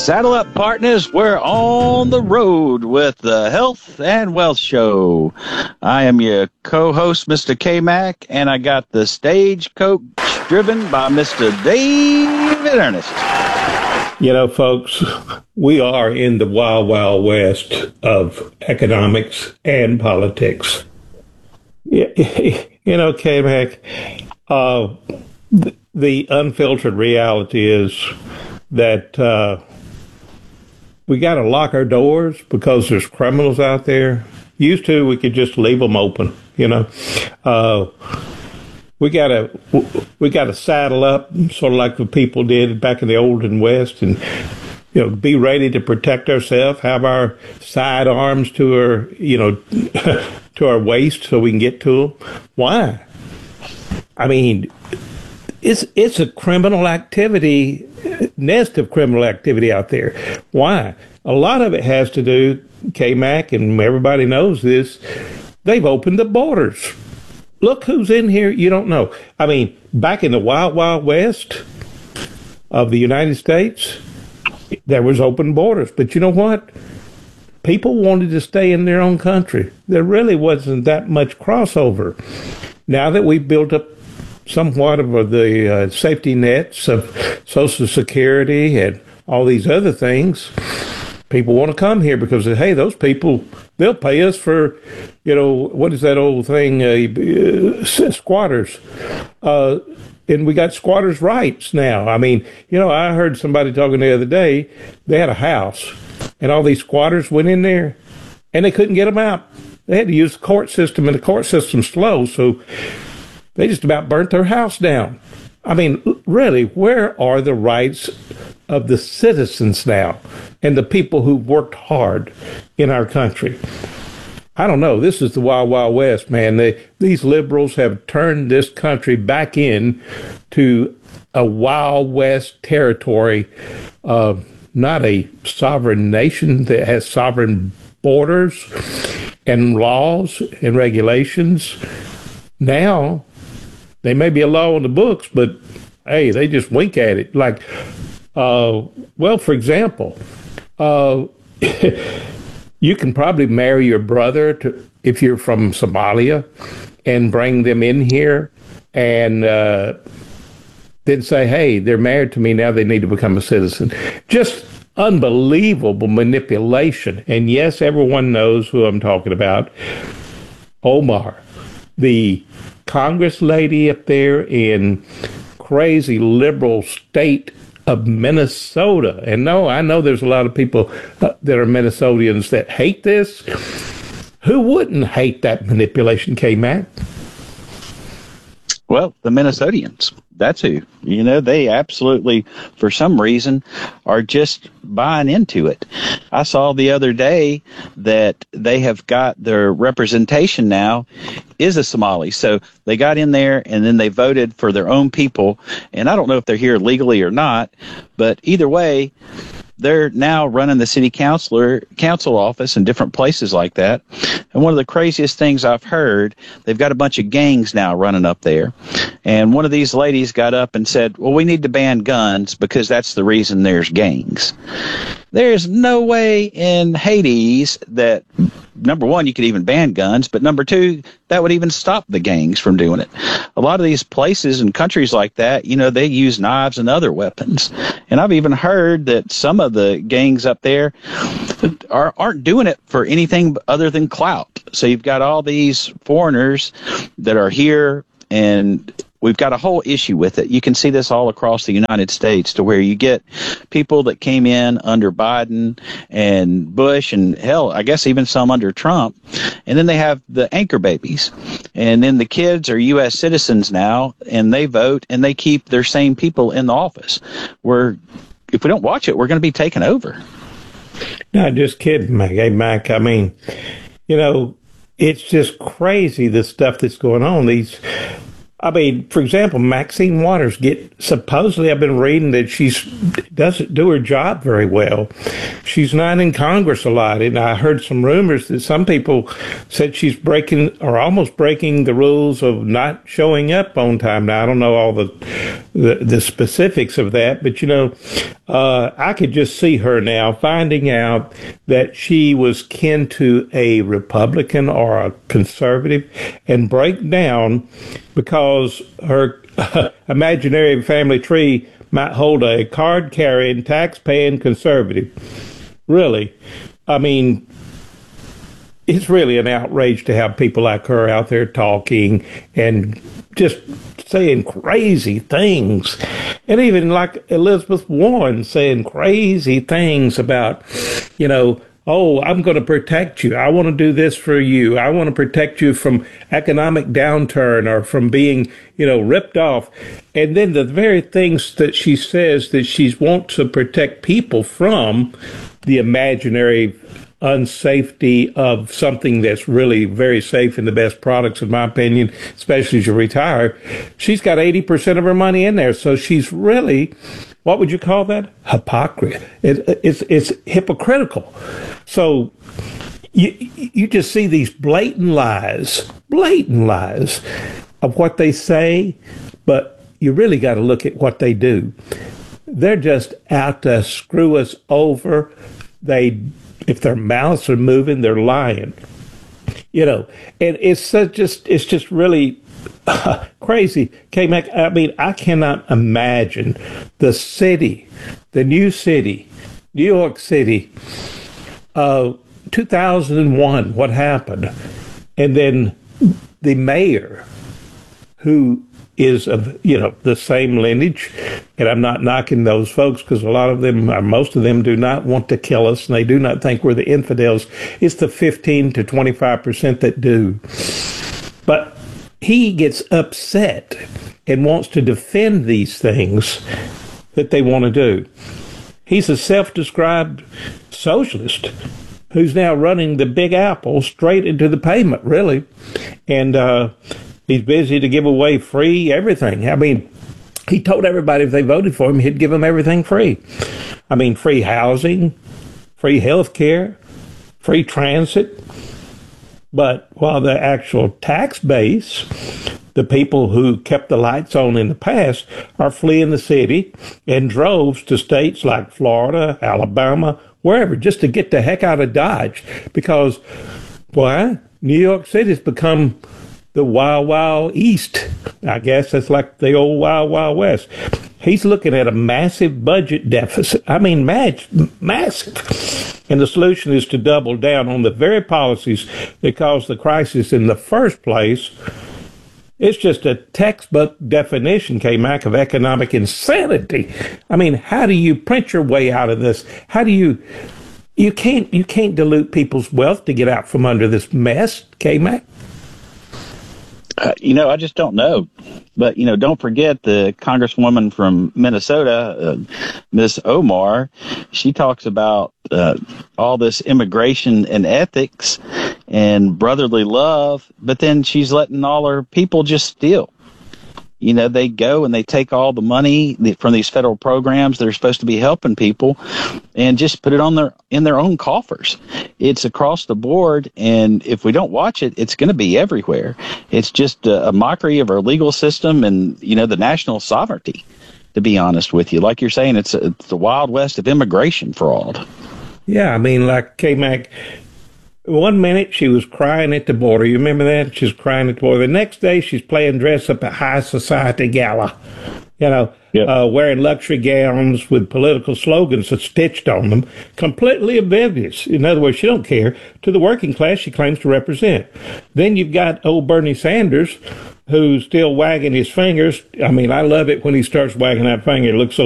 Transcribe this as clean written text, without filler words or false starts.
Saddle up, partners. We're on the road with the Health and Wealth Show. I am your co-host, Mr. K-Mac, and I got the stagecoach driven by Mr. David Ernest. You know, folks, we are in the wild, wild west of economics and politics. You know, K-Mac, the unfiltered reality is that we got to lock our doors because there's criminals out there. Used to, we could just leave them open, you know. We got to saddle up, sort of like the people did back in the olden West, and be ready to protect ourselves. Have our sidearms to our to our waist so we can get to them. Why? I mean, it's a criminal activity, nest of criminal activity out there. Why? A lot of it has to do, K-Mac, and everybody knows this, they've opened the borders. Look who's in here you don't know. I mean, back in the wild, wild west of the United States, there was open borders. But you know what? People wanted to stay in their own country. There really wasn't that much crossover. Now that we've built up somewhat of the safety nets of Social Security and all these other things, people want to come here because, hey, those people, they'll pay us for, what is that old thing, squatters. And we got squatters' rights now. I mean, I heard somebody talking the other day, they had a house, and all these squatters went in there, and they couldn't get them out. They had to use the court system, and the court system's slow, so they just about burnt their house down. I mean, really, where are the rights of the citizens now and the people who worked hard in our country? I don't know. This is the wild, wild west, man. These liberals have turned this country back in to a wild west territory, not a sovereign nation that has sovereign borders and laws and regulations. Now, they may be a law on the books, but, hey, they just wink at it. Like, for example, you can probably marry your brother if you're from Somalia and bring them in here and then say, hey, they're married to me, now they need to become a citizen. Just unbelievable manipulation. And yes, everyone knows who I'm talking about. Omar, the Congress lady up there in crazy liberal state of Minnesota. And no, I know there's a lot of people that are Minnesotians that hate this. Who wouldn't hate that manipulation, K-Mac? Well, the Minnesotians. That's who. They absolutely, for some reason, are just buying into it. I saw the other day that they have got their representation now is a Somali. So they got in there and then they voted for their own people. And I don't know if they're here legally or not, but either way, they're now running the city council office in different places like that. And one of the craziest things I've heard, they've got a bunch of gangs now running up there. And one of these ladies got up and said, well, we need to ban guns because that's the reason there's gangs. There's no way in Hades that, number one, you could even ban guns, but number two, that would even stop the gangs from doing it. A lot of these places and countries like that, they use knives and other weapons. And I've even heard that some of the gangs up there aren't doing it for anything other than clout. So you've got all these foreigners that are here, and we've got a whole issue with it. You can see this all across the United States, to where you get people that came in under Biden and Bush and, hell, I guess even some under Trump. And then they have the anchor babies. And then the kids are U.S. citizens now, and they vote, and they keep their same people in the office. If we don't watch it, we're going to be taken over. No, just kidding, Mac. Hey, Mac, I mean, it's just crazy, the stuff that's going on. These I mean, for example, Maxine Waters supposedly I've been reading that she doesn't do her job very well. She's not in Congress a lot, and I heard some rumors that some people said she's breaking or almost breaking the rules of not showing up on time. Now I don't know all the specifics of that, but I could just see her now finding out that she was kin to a Republican or a conservative and break down because her imaginary family tree might hold a card-carrying, tax-paying conservative. Really. I mean, it's really an outrage to have people like her out there talking and just saying crazy things. And even like Elizabeth Warren saying crazy things about, oh, I'm going to protect you. I want to do this for you. I want to protect you from economic downturn or from being, ripped off. And then the very things that she says that she wants to protect people from, the imaginary unsafety of something that's really very safe and the best products, in my opinion, especially as you retire. She's got 80% of her money in there. So she's really, what would you call that? Hypocrisy. It's hypocritical. So you just see these blatant lies of what they say, but you really got to look at what they do. They're just out to screw us over. If their mouths are moving, they're lying. And it's just really crazy. K-Mac, I mean, I cannot imagine the new city, New York City, 2001, what happened. And then the mayor, who is of, the same lineage. And I'm not knocking those folks because most of them do not want to kill us and they do not think we're the infidels. It's the 15 to 25% that do. But he gets upset and wants to defend these things that they want to do. He's a self-described socialist who's now running the Big Apple straight into the pavement, really. And he's busy to give away free everything. I mean, he told everybody if they voted for him, he'd give them everything free. I mean, free housing, free health care, free transit. But while the actual tax base, the people who kept the lights on in the past, are fleeing the city in droves to states like Florida, Alabama, wherever, just to get the heck out of Dodge. Because, New York City's become the Wild Wild East. I guess that's like the old Wild Wild West. He's looking at a massive budget deficit. I mean, massive. And the solution is to double down on the very policies that caused the crisis in the first place. It's just a textbook definition, K-Mac, of economic insanity. I mean, how do you print your way out of this? How do you can't dilute people's wealth to get out from under this mess, K-Mac? I just don't know. But, don't forget the Congresswoman from Minnesota, Miss Omar. She talks about all this immigration and ethics and brotherly love, but then she's letting all her people just steal. They go and they take all the money from these federal programs that are supposed to be helping people and just put it in their own coffers. It's across the board, and if we don't watch it, it's going to be everywhere. It's just a mockery of our legal system and, the national sovereignty, to be honest with you. Like you're saying, it's the Wild West of immigration fraud. Yeah, I mean, like K-Mac, one minute she was crying at the border. You remember that? She was crying at the border. The next day she's playing dress up at high society gala, wearing luxury gowns with political slogans stitched on them, completely oblivious. In other words, she don't care to the working class she claims to represent. Then you've got old Bernie Sanders, who's still wagging his fingers. I mean, I love it when he starts wagging that finger. It looks so